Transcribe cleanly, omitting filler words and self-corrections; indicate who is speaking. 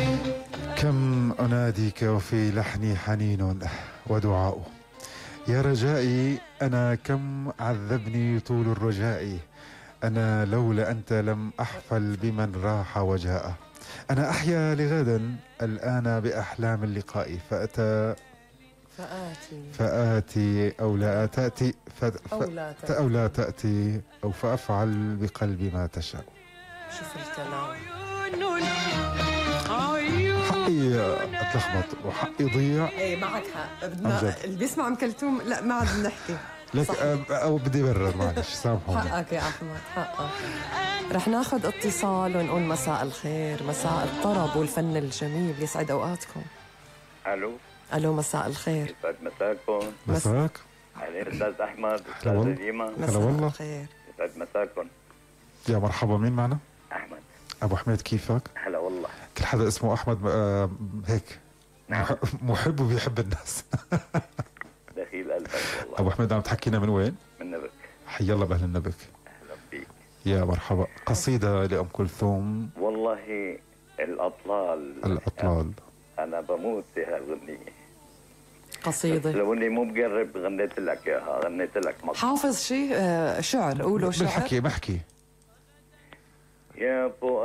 Speaker 1: كم أناديك وفي لحني حنين ودعاء، يا رجائي أنا كم عذبني طول الرجاء، أنا لولا أنت لم أحفل بمن راح وجاء، أنا أحيا لغدا الآن بأحلام اللقاء، فآتي أو لا تأتي أو لا تأتي أو فأفعل بقلبي ما تشاء.
Speaker 2: شوف الكلام،
Speaker 1: حقي اتلخبط وحقي يضيع.
Speaker 2: ايه معك حق، بدنا اللي بيسمع ام كلثوم لا ما عاد بنحكي
Speaker 1: لك او بدي برر، معلش سامحوني.
Speaker 2: حقك يا احمد، حقك. رح ناخذ اتصال ونقول مساء الخير، مساء الطرب والفن الجميل، يسعد اوقاتكم. الو مساء الخير.
Speaker 3: يسعد مساكم.
Speaker 1: مساك.
Speaker 3: علي استاذ احمد، استاذ ديما.
Speaker 2: مساء
Speaker 1: والله
Speaker 2: الخير.
Speaker 3: يسعد مساكم.
Speaker 1: يا مرحبا، مين معنا؟
Speaker 3: احمد.
Speaker 1: ابو حميد، كيفك؟
Speaker 3: هلا والله.
Speaker 1: كل حدا اسمه احمد هيك.
Speaker 3: نعم.
Speaker 1: محب وبيحب الناس.
Speaker 3: دخيل قلبك والله.
Speaker 1: ابو حميد عم تحكينا من وين؟
Speaker 3: من نبك.
Speaker 1: حي الله باهل النبك.
Speaker 3: اهلا فيك.
Speaker 1: يا مرحبا. قصيدة لأم كلثوم.
Speaker 3: والله الأطلال. أنا بموت بهالغنية.
Speaker 2: قصيدة
Speaker 3: لو اني مو مقرب غنيت لك اياها، غنيت لك مقطع.
Speaker 2: حافظ شيء شعر؟ قولوا شعر
Speaker 1: بالحكي محكي.
Speaker 3: يا فؤاد